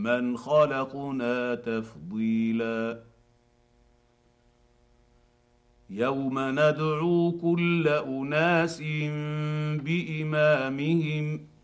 من خلقنا تفضيلا يوم ندعو كل اناس بامامهم